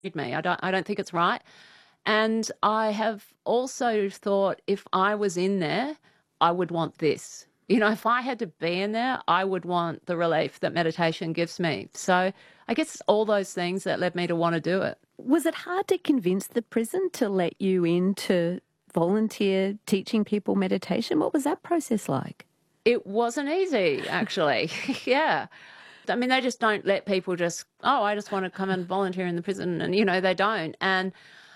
me. I don't think it's right. And I have also thought if I was in there, I would want this. If I had to be in there, I would want the relief that meditation gives me. So I guess it's all those things that led me to want to do it. Was it hard to convince the prison to let you in to volunteer teaching people meditation? What was that process like? It wasn't easy, actually. Yeah. I mean, they just don't let people just, oh, I just want to come and volunteer in the prison. And, they don't. And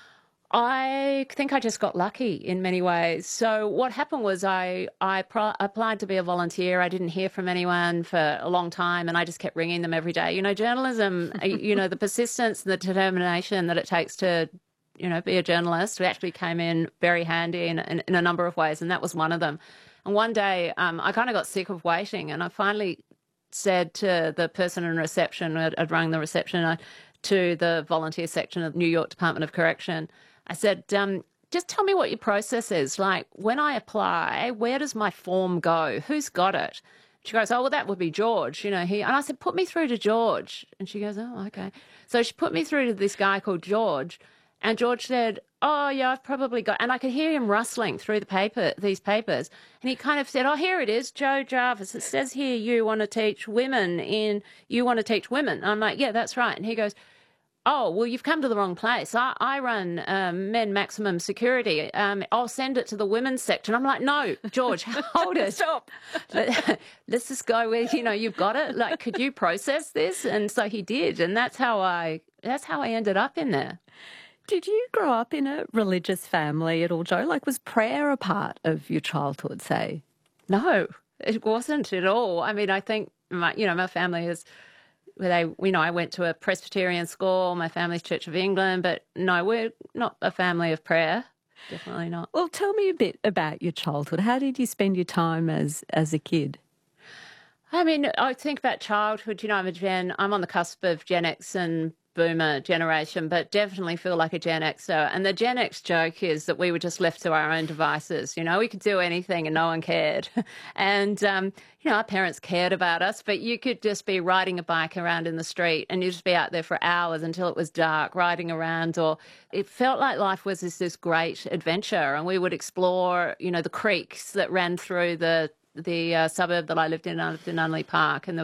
I think I just got lucky in many ways. So what happened was I applied to be a volunteer. I didn't hear from anyone for a long time, and I just kept ringing them every day. Journalism, the persistence and the determination that it takes to, be a journalist actually came in very handy in a number of ways, and that was one of them. And one day I kind of got sick of waiting, and I finally said to the person in reception, I'd rung the reception to the volunteer section of New York Department of Correction, I said, just tell me what your process is. Like, when I apply, where does my form go? Who's got it? She goes, oh, well, that would be George. And I said, put me through to George. And she goes, oh, okay. So she put me through to this guy called George. And George said, oh, yeah, I've probably got, and I could hear him rustling through these papers. And he kind of said, oh, here it is, Joe Jarvis. It says here you want to teach women. I'm like, yeah, that's right. And he goes, oh, well, you've come to the wrong place. I run men maximum security. I'll send it to the women's section. I'm like, no, George, hold it. Stop. Let's just go with, you've got it. Like, could you process this? And so he did. And that's how I ended up in there. Did you grow up in a religious family at all, Jo? Like, was prayer a part of your childhood, say? No, it wasn't at all. I mean, I think my family is, I went to a Presbyterian school, my family's Church of England, but no, we're not a family of prayer. Definitely not. Well, tell me a bit about your childhood. How did you spend your time as a kid? I mean, I think about childhood, I'm on the cusp of Gen X and Boomer generation, but definitely feel like a Gen Xer. And the Gen X joke is that we were just left to our own devices. We could do anything and no one cared. And, our parents cared about us, but you could just be riding a bike around in the street and you'd just be out there for hours until it was dark, riding around. Or it felt like life was this great adventure, and we would explore, the creeks that ran through the suburb that I lived in. I lived in Unley Park, and there